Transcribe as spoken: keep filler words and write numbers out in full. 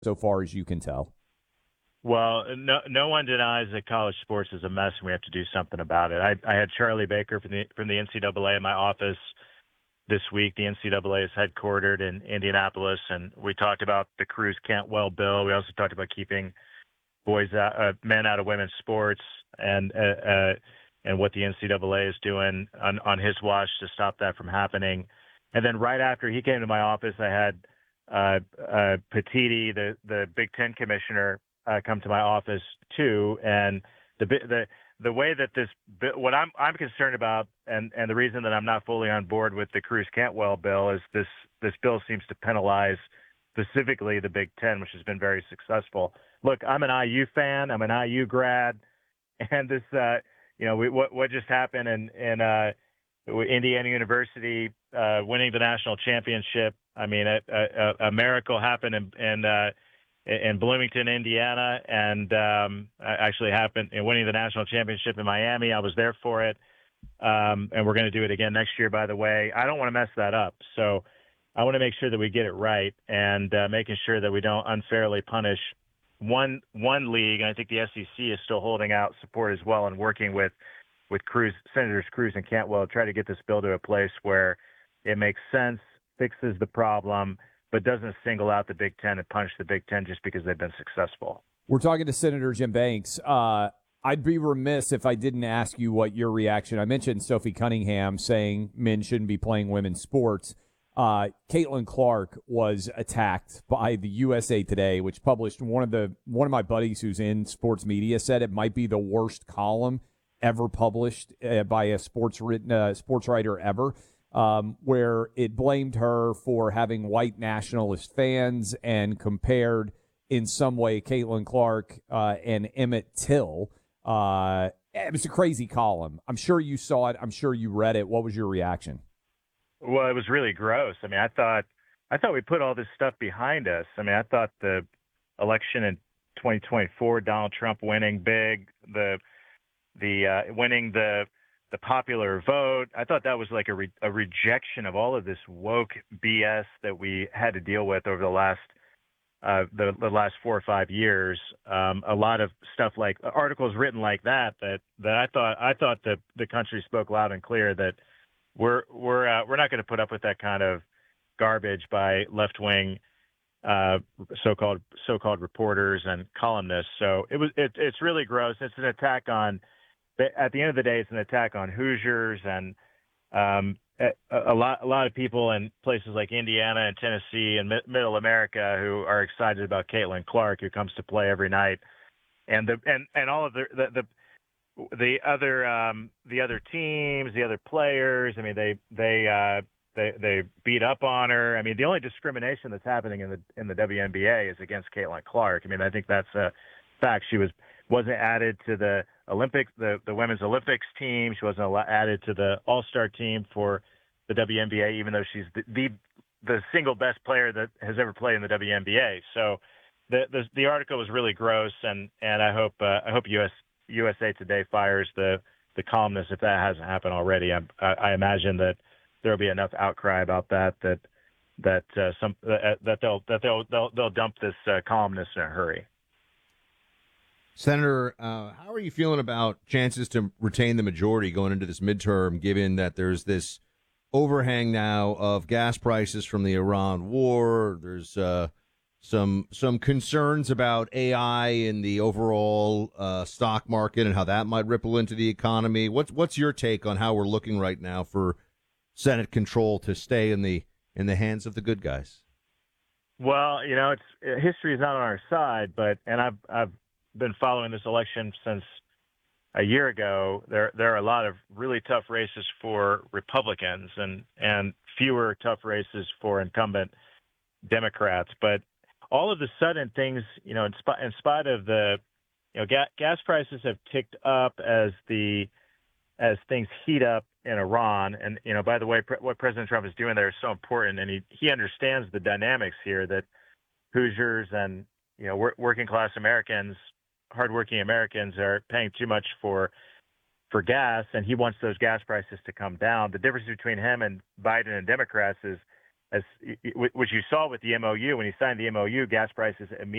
so far as you can tell. Well, no, no one denies that college sports is a mess, and we have to do something about it. I, I had Charlie Baker from the from the N C double A in my office this week. The N C double A is headquartered in Indianapolis, and we talked about the Cruz Cantwell bill. We also talked about keeping boys, out, uh, men out of women's sports, and uh, uh, and what the N C double A is doing on, on his watch to stop that from happening. And then right after he came to my office, I had uh, uh, Petiti, the the Big Ten commissioner, uh, come to my office too. And the the the way that this what I'm I'm concerned about, and and the reason that I'm not fully on board with the Cruz Cantwell bill is this this bill seems to penalize specifically the Big Ten, which has been very successful. Look, I'm an I U fan. I'm an I U grad, and this, uh, you know, we, what what just happened in in uh, Indiana University uh, winning the national championship. I mean, a, a, a miracle happened in in, uh, in Bloomington, Indiana, and um, actually happened in winning the national championship in Miami. I was there for it, um, and we're going to do it again next year. By the way, I don't want to mess that up, so I want to make sure that we get it right, and uh, making sure that we don't unfairly punish one one league. And I think the S E C is still holding out support as well and working with with Cruz, Senators Cruz and Cantwell to try to get this bill to a place where it makes sense, fixes the problem, but doesn't single out the Big Ten and punish the Big Ten just because they've been successful. We're talking to Senator Jim Banks. Uh, I'd be remiss if I didn't ask you what your reaction. I mentioned Sophie Cunningham saying men shouldn't be playing women's sports. Uh, Caitlin Clark was attacked by the U S A Today, which published one of the one of my buddies who's in sports media said it might be the worst column ever published uh, by a sports written uh, sports writer ever, um, where it blamed her for having white nationalist fans and compared in some way Caitlin Clark uh, and Emmett Till. Uh, it was a crazy column. I'm sure you saw it. I'm sure you read it. What was your reaction? Well, it was really gross. I mean, I thought I thought we put all this stuff behind us. I mean, I thought the election in twenty twenty-four, Donald Trump winning big, the the uh, winning the the popular vote. I thought that was like a, re- a rejection of all of this woke B S that we had to deal with over the last uh, the, the last four or five years. Um, a lot of stuff like articles written like that that that I thought I thought the the country spoke loud and clear that we're we're uh, we're not going to put up with that kind of garbage by left wing uh, so-called so-called reporters and columnists. So it was it, it's really gross. It's an attack on. At the end of the day, it's an attack on Hoosiers and um, a, a lot a lot of people in places like Indiana and Tennessee and mi- Middle America who are excited about Caitlin Clark, who comes to play every night, and the and, and all of the the, the the other um, the other teams, the other players. I mean, they they uh, they they beat up on her. I mean, the only discrimination that's happening in the in the W N B A is against Caitlin Clark. I mean, I think that's a fact. She was wasn't added to the Olympics, the, the women's Olympics team. She wasn't added to the All-Star team for the W N B A, even though she's the, the the single best player that has ever played in the W N B A. So the the, the article was really gross, and and I hope uh, I hope U S U S A Today fires the the columnist if that hasn't happened already. I, I imagine that there will be enough outcry about that that that uh, some uh, that they'll that they'll they'll they'll dump this uh, columnist in a hurry. Senator, uh, how are you feeling about chances to retain the majority going into this midterm, given that there's this overhang now of gas prices from the Iran war? There's uh, some some concerns about A I in the overall uh, stock market and how that might ripple into the economy. What's what's your take on how we're looking right now for Senate control to stay in the in the hands of the good guys? Well, you know, it's history is not on our side, but and I've I've been following this election since a year ago. There there are a lot of really tough races for Republicans and and fewer tough races for incumbent Democrats. But all of a sudden, things, you know, in, sp- in spite of the, you know, ga- gas prices have ticked up as the as things heat up in Iran. And, you know, by the way, pre- what President Trump is doing there is so important, and he he understands the dynamics here that Hoosiers and, you know, wor- working class Americans, hardworking Americans are paying too much for for gas, and he wants those gas prices to come down. The difference between him and Biden and Democrats is as which you saw with the M O U when he signed the M O U, gas prices immediately